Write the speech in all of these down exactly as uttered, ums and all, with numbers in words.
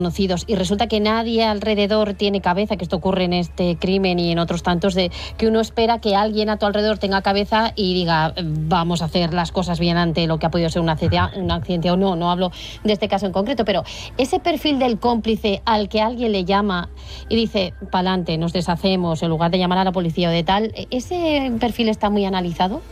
conocidos, y resulta que nadie alrededor tiene cabeza, que esto ocurre en este crimen y en otros tantos, de que uno espera que alguien a tu alrededor tenga cabeza y diga vamos a hacer las cosas bien ante lo que ha podido ser un accidente, un accidente o no, no hablo de este caso en concreto, pero ese perfil del cómplice al que alguien le llama y dice pa'lante, nos deshacemos, en lugar de llamar a la policía o de tal, ¿ese perfil está muy analizado?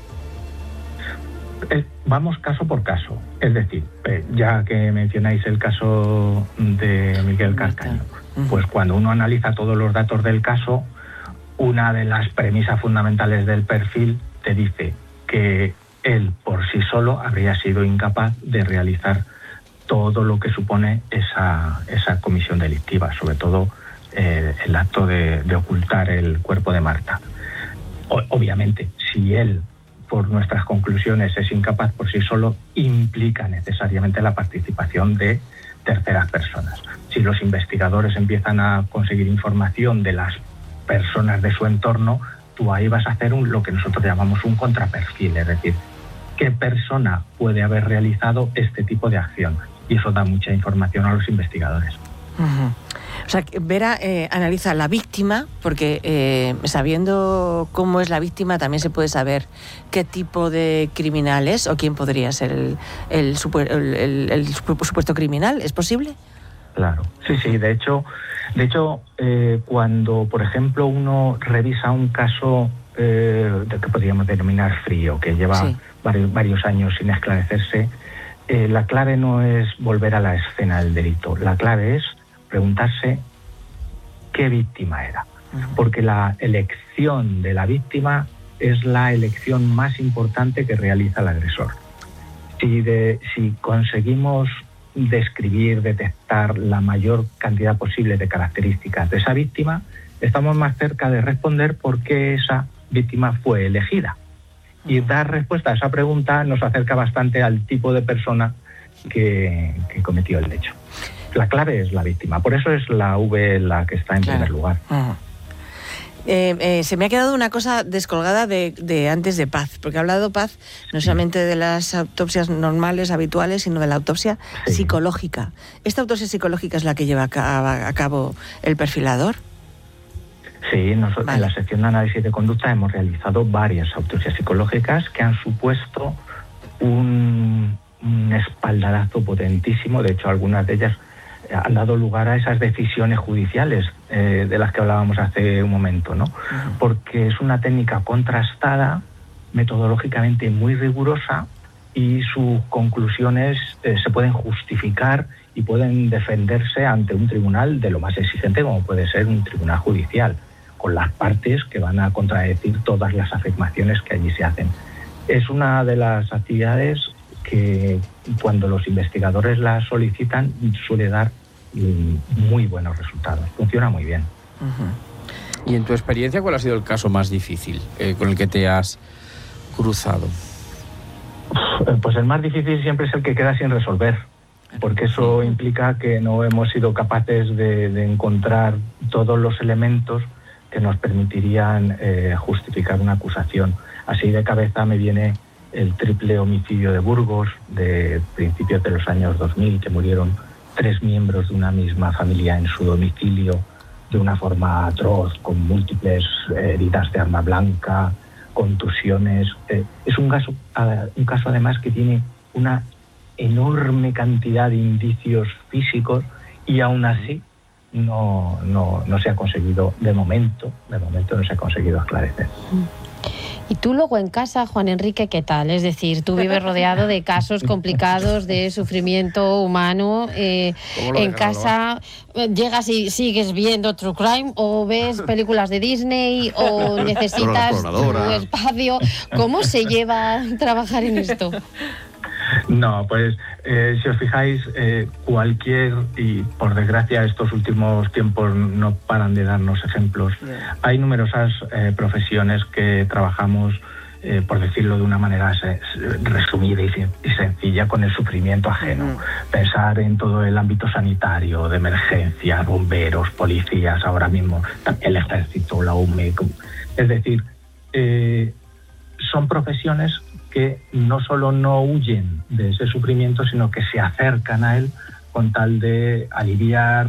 Vamos caso por caso, es decir, ya que mencionáis el caso de Miguel Carcaño, pues cuando uno analiza todos los datos del caso, una de las premisas fundamentales del perfil te dice que él por sí solo habría sido incapaz de realizar todo lo que supone esa, esa comisión delictiva, sobre todo eh, el acto de, de ocultar el cuerpo de Marta. O, obviamente, si él por nuestras conclusiones es incapaz por sí solo, implica necesariamente la participación de terceras personas. Si los investigadores empiezan a conseguir información de las personas de su entorno, tú ahí vas a hacer un, lo que nosotros llamamos un contraperfil, es decir, qué persona puede haber realizado este tipo de acción. Y eso da mucha información a los investigadores. Uh-huh. O sea, Vera eh, analiza la víctima, porque eh, sabiendo cómo es la víctima también se puede saber qué tipo de criminal es o quién podría ser el, el, super, el, el, el supuesto criminal. ¿Es posible? Claro, sí, sí. De hecho, de hecho eh, cuando, por ejemplo, uno revisa un caso eh, de que podríamos denominar frío, que lleva sí. varios, varios años sin esclarecerse, eh, la clave no es volver a la escena del delito. La clave es preguntarse qué víctima era, porque la elección de la víctima es la elección más importante que realiza el agresor. Si, de, si conseguimos describir, detectar la mayor cantidad posible de características de esa víctima, estamos más cerca de responder por qué esa víctima fue elegida. Y dar respuesta a esa pregunta nos acerca bastante al tipo de persona que, que cometió el hecho. La clave es la víctima, por eso es la V la que está en claro. primer lugar. Uh-huh. Eh, eh, se me ha quedado una cosa descolgada de, de antes de Paz, porque ha hablado Paz no solamente de las autopsias normales, habituales, sino de la autopsia sí. psicológica. ¿Esta autopsia psicológica es la que lleva a cabo el perfilador? Sí, nosotros vale. en la sección de análisis de conducta hemos realizado varias autopsias psicológicas que han supuesto un, un espaldarazo potentísimo. De hecho, algunas de ellas han dado lugar a esas decisiones judiciales eh, de las que hablábamos hace un momento, ¿no? Uh-huh. Porque es una técnica contrastada, metodológicamente muy rigurosa, y sus conclusiones eh, se pueden justificar y pueden defenderse ante un tribunal de lo más exigente como puede ser un tribunal judicial, con las partes que van a contradecir todas las afirmaciones que allí se hacen. Es una de las actividades que cuando los investigadores la solicitan suele dar muy buenos resultados. Funciona muy bien. Uh-huh. Y en tu experiencia, ¿cuál ha sido el caso más difícil eh, con el que te has cruzado? Pues el más difícil siempre es el que queda sin resolver, porque eso implica que no hemos sido capaces de, de encontrar todos los elementos que nos permitirían eh, justificar una acusación. Así de cabeza me viene el triple homicidio de Burgos de principios de los años dos mil, que murieron tres miembros de una misma familia en su domicilio de una forma atroz, con múltiples heridas de arma blanca, contusiones. Eh, es un caso, uh, un caso además que tiene una enorme cantidad de indicios físicos y aún así no, no, no se ha conseguido, de momento, de momento no se ha conseguido esclarecer. Y tú luego en casa, Juan Enrique, ¿qué tal? Es decir, tú vives rodeado de casos complicados, de sufrimiento humano. Eh, en casa, ¿llegas y sigues viendo True Crime o ves películas de Disney o necesitas tu espacio? ¿Cómo se lleva a trabajar en esto? No, pues eh, si os fijáis, eh, cualquier, y por desgracia estos últimos tiempos no paran de darnos ejemplos, yeah. hay numerosas eh, profesiones que trabajamos, eh, por decirlo de una manera se, resumida y, y sencilla, con el sufrimiento ajeno. Uh-huh. Pensar en todo el ámbito sanitario, de emergencia, bomberos, policías, ahora mismo el ejército, la U M E. Es decir, eh, son profesiones que no solo no huyen de ese sufrimiento, sino que se acercan a él con tal de aliviar